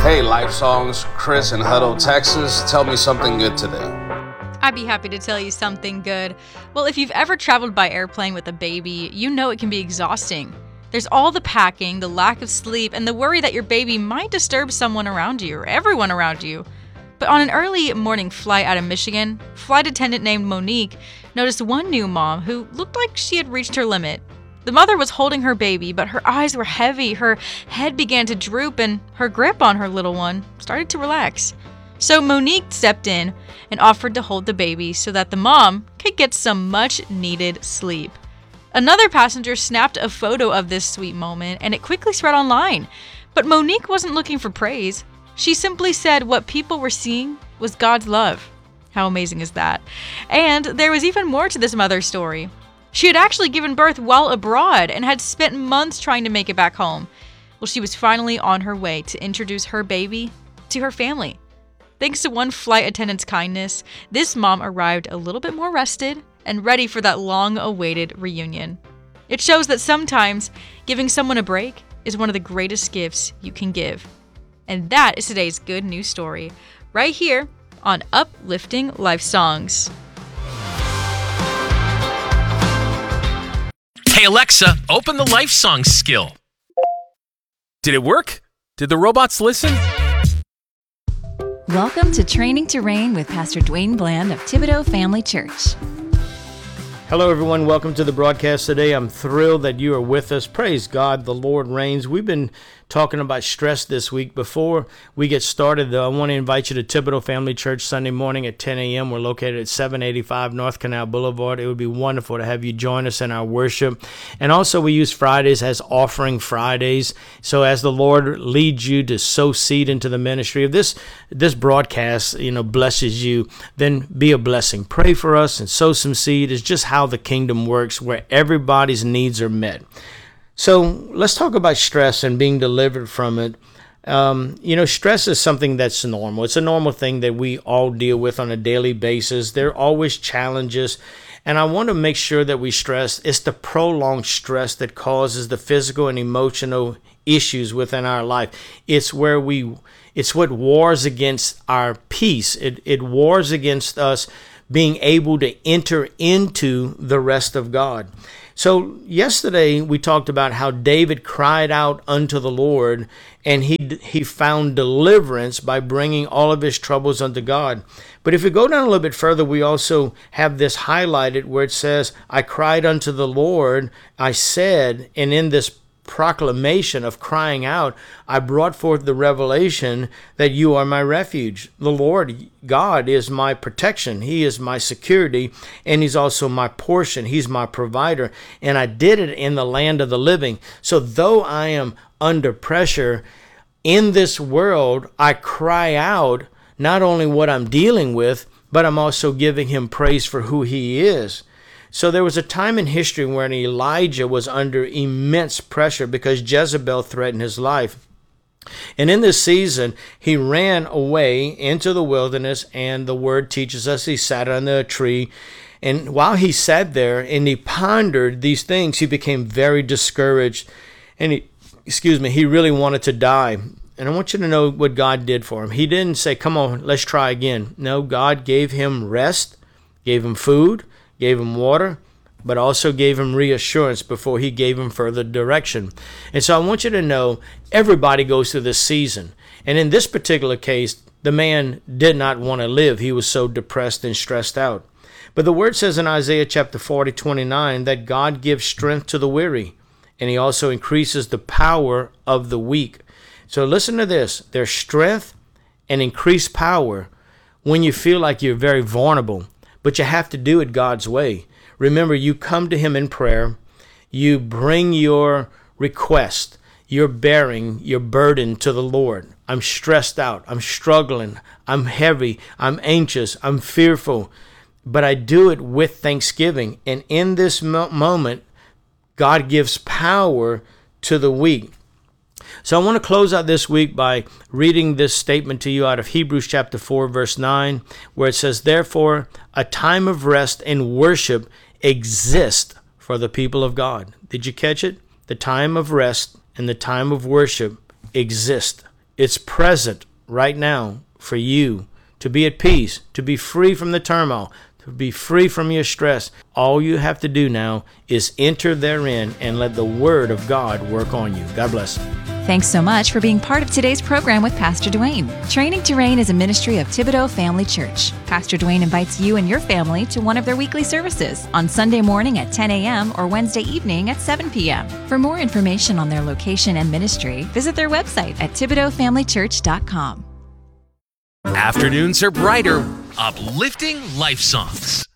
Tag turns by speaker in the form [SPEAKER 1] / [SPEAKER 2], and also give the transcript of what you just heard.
[SPEAKER 1] Hey, Life Songs, Chris in Hutto, Texas. Tell me something good today.
[SPEAKER 2] I'd be happy to tell you something good. Well, if you've ever traveled by airplane with a baby, you know it can be exhausting. There's all the packing, the lack of sleep, and the worry that your baby might disturb someone around you or everyone around you. But on an early morning flight out of Michigan, flight attendant named Monique noticed one new mom who looked like she had reached her limit. The mother was holding her baby, but her eyes were heavy, her head began to droop, and her grip on her little one started to relax. So Monique stepped in and offered to hold the baby so that the mom could get some much-needed sleep. Another passenger snapped a photo of this sweet moment, and it quickly spread online. But Monique wasn't looking for praise. She simply said what people were seeing was God's love. How amazing is that? And there was even more to this mother's story. She had actually given birth while abroad and had spent months trying to make it back home. Well, she was finally on her way to introduce her baby to her family. Thanks to one flight attendant's kindness, this mom arrived a little bit more rested and ready for that long-awaited reunion. It shows that sometimes giving someone a break is one of the greatest gifts you can give. And that is today's good news story, right here on Uplifting Life Songs.
[SPEAKER 3] Hey Alexa, open the Life Songs skill. Did it work? Did the robots listen?
[SPEAKER 4] Welcome to Training to Reign with Pastor Dwayne Bland of Thibodaux Family Church.
[SPEAKER 5] Hello, everyone. Welcome to the broadcast today. I'm thrilled that you are with us. Praise God, the Lord reigns. We've been talking about stress this week. Before we get started, though, I want to invite you to Thibodaux Family Church Sunday morning at 10 a.m. We're located at 785 North Canal Boulevard. It would be wonderful to have you join us in our worship. And also, we use Fridays as offering Fridays. So as the Lord leads you to sow seed into the ministry, if this broadcast, blesses you, then be a blessing. Pray for us and sow some seed. It's just how the kingdom works, where everybody's needs are met. So let's talk about stress and being delivered from it. Stress is something that's normal. It's a normal thing that we all deal with on a daily basis. There are always challenges. And I want to make sure that we stress it's the prolonged stress that causes the physical and emotional issues within our life. It's what wars against our peace. It wars against us being able to enter into the rest of God. So yesterday we talked about how David cried out unto the Lord, and he found deliverance by bringing all of his troubles unto God. But if we go down a little bit further, we also have this highlighted where it says, I cried unto the Lord, I said, and in this proclamation of crying out, I brought forth the revelation that you are my refuge. The Lord God is my protection. He is my security, and he's also my portion. He's my provider, and I did it in the land of the living. So though I am under pressure in this world, I cry out not only what I'm dealing with, but I'm also giving him praise for who he is. So there was a time in history when Elijah was under immense pressure because Jezebel threatened his life. And in this season, he ran away into the wilderness, and the word teaches us he sat under a tree. And while he sat there and he pondered these things, he became very discouraged. And he really wanted to die. And I want you to know what God did for him. He didn't say, come on, let's try again. No, God gave him rest, gave him food, gave him water, but also gave him reassurance before he gave him further direction. And so I want you to know everybody goes through this season. And in this particular case, the man did not want to live. He was so depressed and stressed out. But the word says in Isaiah chapter 40:29 that God gives strength to the weary, and he also increases the power of the weak. So listen to this. There's strength and increased power when you feel like you're very vulnerable. But you have to do it God's way. Remember, you come to him in prayer. You bring your request. You're bearing your burden to the Lord. I'm stressed out. I'm struggling. I'm heavy. I'm anxious. I'm fearful. But I do it with thanksgiving. And in this moment, God gives power to the weak. So I want to close out this week by reading this statement to you out of Hebrews chapter 4, verse 9, where it says, therefore, a time of rest and worship exists for the people of God. Did you catch it? The time of rest and the time of worship exist. It's present right now for you to be at peace, to be free from the turmoil, to be free from your stress. All you have to do now is enter therein and let the Word of God work on you. God bless.
[SPEAKER 4] Thanks so much for being part of today's program with Pastor Dwayne. Training to Reign is a ministry of Thibodeau Family Church. Pastor Dwayne invites you and your family to one of their weekly services on Sunday morning at 10 a.m. or Wednesday evening at 7 p.m. For more information on their location and ministry, visit their website at ThibodeauFamilyChurch.com.
[SPEAKER 3] Afternoons are brighter, uplifting life songs.